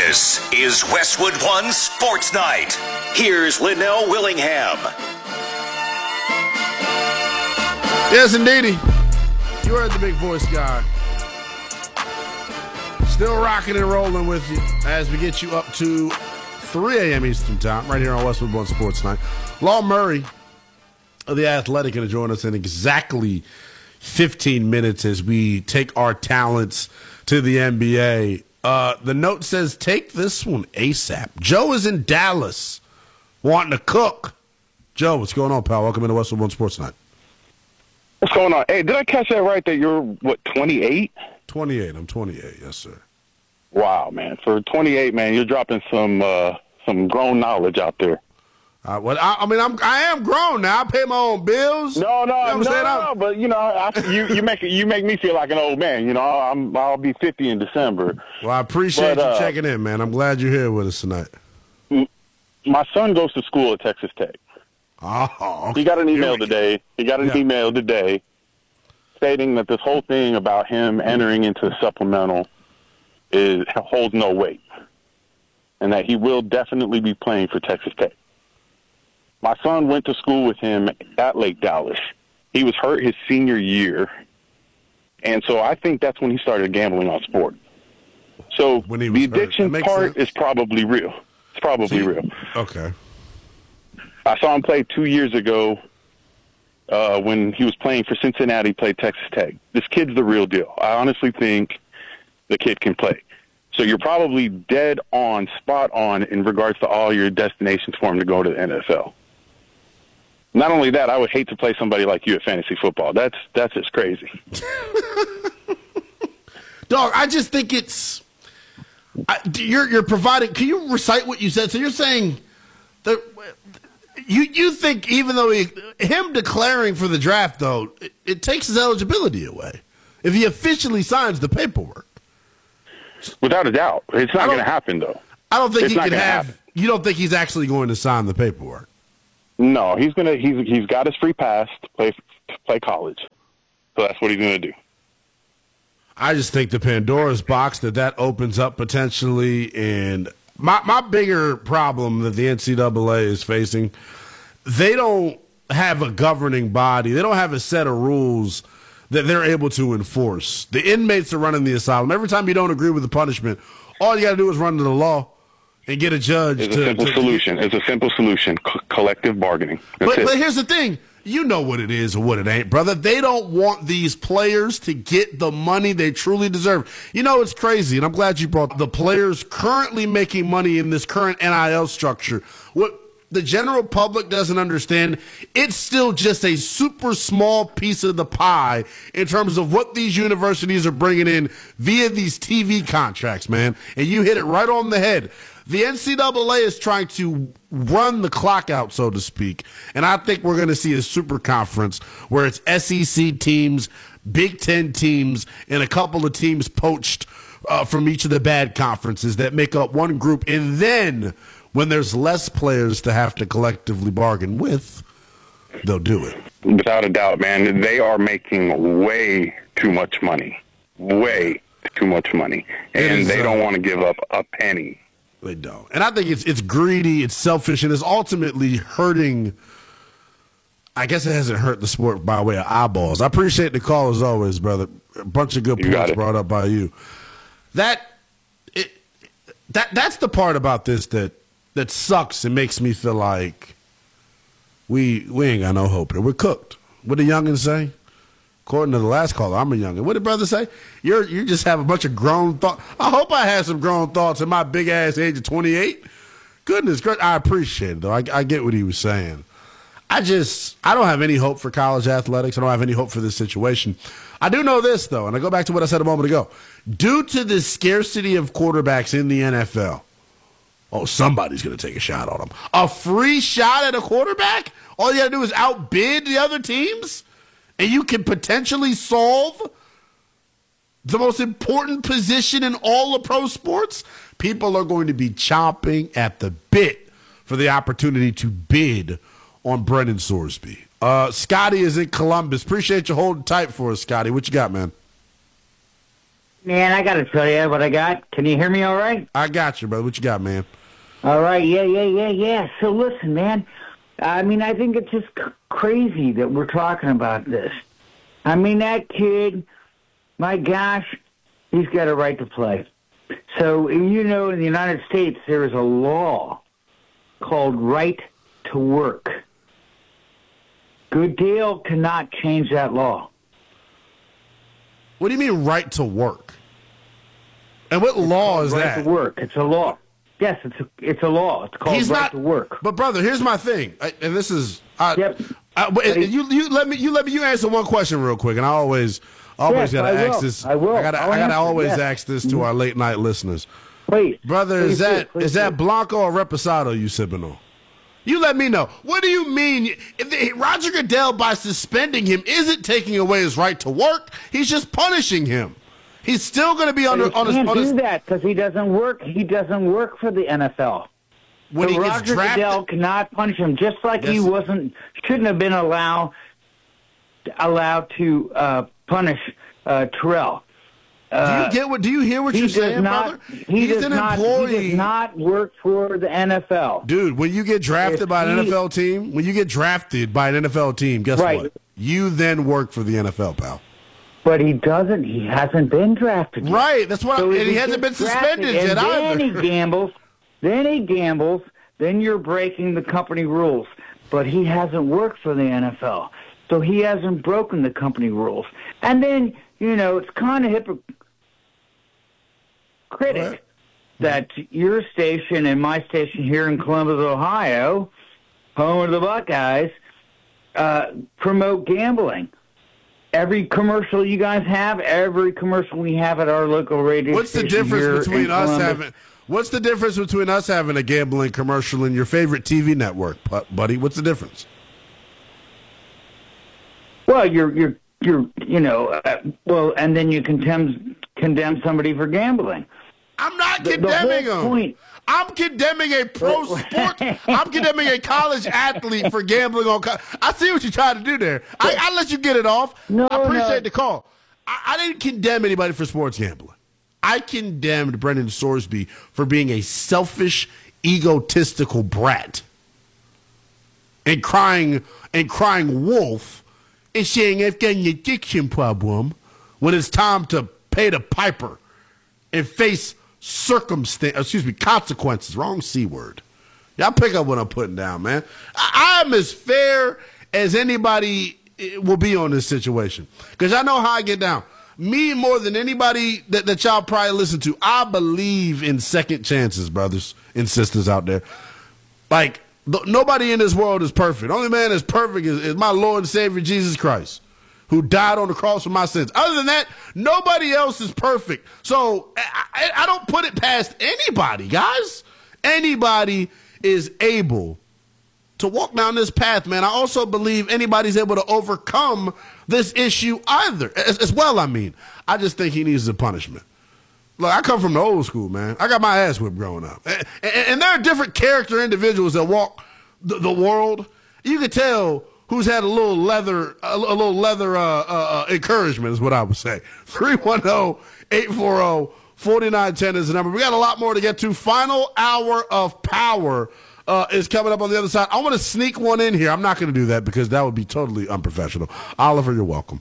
This is Westwood One Sports Night. Here's Linnell Willingham. Yes, indeedy. You heard the big voice guy. Still rocking and rolling with you as we get you up to 3 a.m. Eastern Time right here on Westwood One Sports Night. Law Murray of The Athletic going to join us in exactly 15 minutes as we take our talents to the NBA. The note says, take this one ASAP. Joe is in Dallas wanting to cook. Joe, what's going on, pal? Welcome into Westwood One Sports Night. What's going on? Hey, did I catch that right that you're, 28? 28. I'm 28, yes, sir. Wow, man. For 28, man, you're dropping some grown knowledge out there. I am grown now. I pay my own bills. No, but you make me feel like an old man. I'll be 50 in December. Well, I appreciate you checking in, man. I'm glad you're here with us tonight. My son goes to school at Texas Tech. Oh, okay. He got an email today. Stating that this whole thing about him entering into supplemental holds no weight, and that he will definitely be playing for Texas Tech. My son went to school with him at Lake Dallas. He was hurt his senior year, and so I think that's when he started gambling on sport. So the addiction part is probably real. It's probably real. Okay. I saw him play 2 years ago when he was playing for Cincinnati, played Texas Tech. This kid's the real deal. I honestly think the kid can play. So you're probably dead on, spot on in regards to all your destinations for him to go to the NFL. Not only that, I would hate to play somebody like you at fantasy football. That's just crazy. Dog, I just think it's you're providing. Can you recite what you said? So you're saying that you think even though him declaring for the draft, though, it takes his eligibility away if he officially signs the paperwork. Without a doubt, it's not going to happen, though. I don't think he can have. You don't think he's actually going to sign the paperwork? No, he's gonna. He's got his free pass to play college, so that's what he's gonna do. I just think the Pandora's box that opens up potentially, and my bigger problem that the NCAA is facing, they don't have a governing body. They don't have a set of rules that they're able to enforce. The inmates are running the asylum. Every time you don't agree with the punishment, all you got to do is run to the law and get a judge. It's a simple solution. Collective bargaining. But here's the thing. You know what it is or what it ain't, brother. They don't want these players to get the money they truly deserve. You know, it's crazy, and I'm glad you brought the players currently making money in this current NIL structure. What the general public doesn't understand, it's still just a super small piece of the pie in terms of what these universities are bringing in via these TV contracts, man. And you hit it right on the head. The NCAA is trying to run the clock out, so to speak, and I think we're going to see a super conference where it's SEC teams, Big Ten teams, and a couple of teams poached from each of the bad conferences that make up one group. And then when there's less players to have to collectively bargain with, they'll do it. Without a doubt, man. They are making way too much money. Way too much money. And they don't want to give up a penny. They don't. And I think it's greedy, it's selfish, and it's ultimately hurting. I guess it hasn't hurt the sport by way of eyeballs. I appreciate the call as always, brother. A bunch of good points brought up by you. That's the part about this that sucks and makes me feel like we ain't got no hope here. We're cooked. What did youngins say? According to the last caller, I'm a youngin. What did brother say? You just have a bunch of grown thoughts. I hope I had some grown thoughts at my big ass age of 28. Goodness gracious, I appreciate it though. I get what he was saying. I don't have any hope for college athletics. I don't have any hope for this situation. I do know this though, and I go back to what I said a moment ago. Due to the scarcity of quarterbacks in the NFL, somebody's going to take a shot on them. A free shot at a quarterback? All you got to do is outbid the other teams? And you can potentially solve the most important position in all of pro sports? People are going to be chomping at the bit for the opportunity to bid on Brennan Sorsby. Scotty is in Columbus. Appreciate you holding tight for us, Scotty. What you got, man? man, I got to tell you what I got. Can you hear me all right? I got you, brother. What you got, man? All right, yeah. So listen, man, I mean, I think it's just crazy that we're talking about this. I mean, that kid, my gosh, he's got a right to play. So, you know, in the United States, there is a law called right to work. Goodale cannot change that law. What do you mean right to work? And what law is that? Right to work. It's a law. Yes, it's a law. It's called right to work. But brother, here's my thing, and this is Yep. you let me answer one question real quick, and I always Yes, gotta I ask will. this. I will. I gotta I'll always answer, yes. ask this to our late night listeners. Please, Brother, please is that Blanco or Reposado you sipping on? You let me know. What do you mean? Roger Goodell, by suspending him, isn't taking away his right to work. He's just punishing him. He's still going to be on He his. can't do that because he doesn't work. He doesn't work for the NFL. When so he gets Roger drafted, Goodell cannot punish him, just like he shouldn't have been allowed to punish Terrell. Do you hear what you're saying, brother? He's an employee. He does not work for the NFL. Dude, when you get drafted by an NFL team, guess what? You then work for the NFL, pal. But he doesn't. He hasn't been drafted yet. Right. That's what. So and he hasn't been suspended yet either. Then he gambles. Then you're breaking the company rules. But he hasn't worked for the NFL, so he hasn't broken the company rules. And then it's kind of hypocritical that your station and my station here in Columbus, Ohio, home of the Buckeyes, promote gambling. Every commercial you guys have, every commercial we have at our local radio What's the station difference between us Columbus, having? What's the difference between us having a gambling commercial and your favorite TV network, buddy? What's the difference? Well, and then you condemn somebody for gambling. I'm not condemning him. I'm condemning a pro sport. I'm condemning a college athlete for gambling on. I see what you're trying to do there. I let you get it off. I appreciate the call. I didn't condemn anybody for sports gambling. I condemned Brendan Sorsby for being a selfish, egotistical brat and crying wolf and saying I've got an addiction problem when it's time to pay the piper and face consequences. Wrong C word. Y'all pick up what I'm putting down, man. I'm as fair as anybody will be on this situation because I know how I get down. Me more than anybody that y'all probably listen to. I believe in second chances, brothers and sisters out there. Like, nobody in this world is perfect. The only man that's perfect is my Lord and Savior, Jesus Christ, who died on the cross for my sins. Other than that, nobody else is perfect. So I don't put it past anybody, guys. Anybody is able to walk down this path, man. I also believe anybody's able to overcome this issue either, as well, I mean. I just think he needs a punishment. Look, I come from the old school, man. I got my ass whipped growing up. And there are different character individuals that walk the world. You can tell who's had a little leather encouragement is what I would say. 310-840-4910 is the number. We got a lot more to get to. Final hour of power is coming up on the other side. I want to sneak one in here. I'm not going to do that because that would be totally unprofessional. Oliver, you're welcome.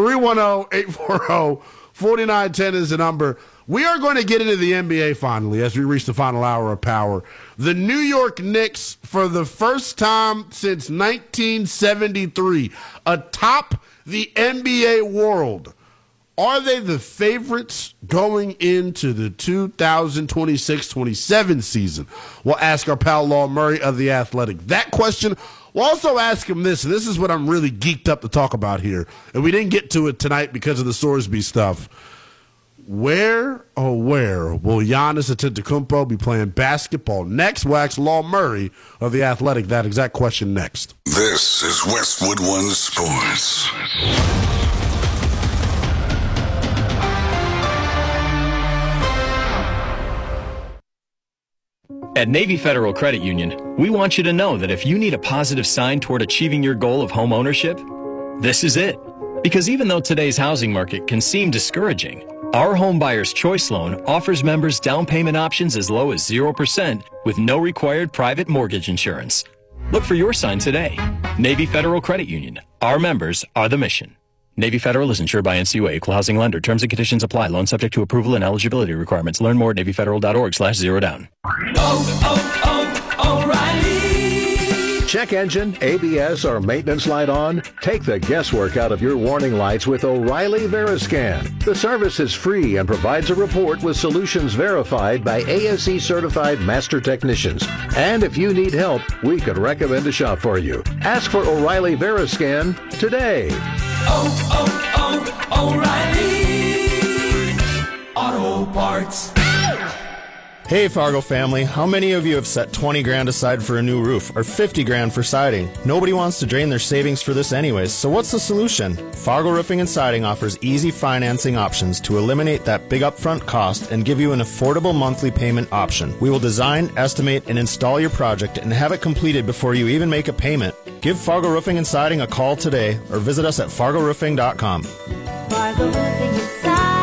310-840-4910 is the number. We are going to get into the NBA finally as we reach the final hour of power. The New York Knicks, for the first time since 1973, atop the NBA world. Are they the favorites going into the 2026-27 season? We'll ask our pal Law Murray of The Athletic that question. We'll also ask him this, and this is what I'm really geeked up to talk about here, and we didn't get to it tonight because of the Sorsby stuff. Where will Giannis Antetokounmpo be playing basketball next? We'll ask Law Murray of The Athletic that exact question next. This is Westwood One Sports. At Navy Federal Credit Union, we want you to know that if you need a positive sign toward achieving your goal of home ownership, this is it. Because even though today's housing market can seem discouraging, Our Home Buyer's Choice Loan offers members down payment options as low as 0% with no required private mortgage insurance. Look for your sign today. Navy Federal Credit Union. Our members are the mission. Navy Federal is insured by NCUA, Equal Housing Lender. Terms and conditions apply. Loan subject to approval and eligibility requirements. Learn more at NavyFederal.org/zerodown. O'Reilly. Check engine, ABS, or maintenance light on? Take the guesswork out of your warning lights with O'Reilly Veriscan. The service is free and provides a report with solutions verified by ASE certified master technicians. And if you need help, we could recommend a shop for you. Ask for O'Reilly Veriscan today. O'Reilly Auto Parts. Hey Fargo family, how many of you have set 20 grand aside for a new roof or 50 grand for siding? Nobody wants to drain their savings for this anyways, so what's the solution? Fargo Roofing and Siding offers easy financing options to eliminate that big upfront cost and give you an affordable monthly payment option. We will design, estimate, and install your project and have it completed before you even make a payment. Give Fargo Roofing and Siding a call today or visit us at fargoroofing.com. Fargo Roofing and Siding.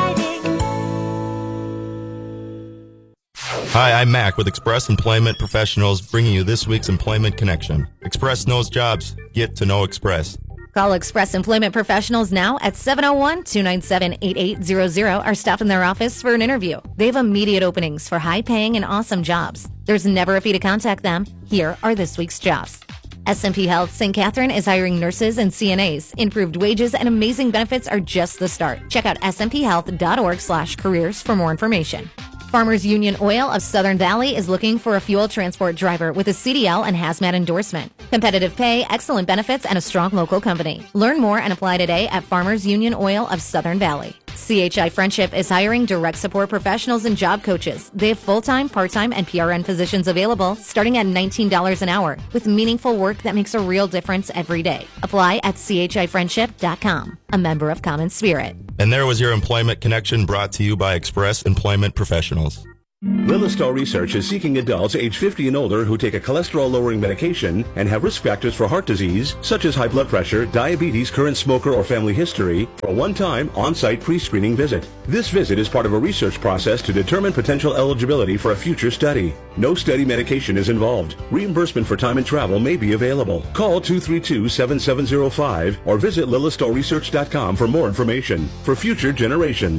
Hi, I'm Mac with Express Employment Professionals, bringing you this week's Employment Connection. Express knows jobs. Get to know Express. Call Express Employment Professionals now at 701-297-8800 or stop in their office for an interview. They have immediate openings for high-paying and awesome jobs. There's never a fee to contact them. Here are this week's jobs. SMP Health St. Catherine is hiring nurses and CNAs. Improved wages and amazing benefits are just the start. Check out smphealth.org/careers for more information. Farmers Union Oil of Southern Valley is looking for a fuel transport driver with a CDL and hazmat endorsement. Competitive pay, excellent benefits, and a strong local company. Learn more and apply today at Farmers Union Oil of Southern Valley. CHI Friendship is hiring direct support professionals and job coaches. They have full-time, part-time, and PRN positions available starting at $19 an hour with meaningful work that makes a real difference every day. Apply at chifriendship.com, a member of Common Spirit. And there was your Employment Connection brought to you by Express Employment Professionals. Lilistow Research is seeking adults age 50 and older who take a cholesterol-lowering medication and have risk factors for heart disease, such as high blood pressure, diabetes, current smoker, or family history, for a one-time on-site pre-screening visit. This visit is part of a research process to determine potential eligibility for a future study. No study medication is involved. Reimbursement for time and travel may be available. Call 232-7705 or visit lilistowresearch.com for more information. For future generations.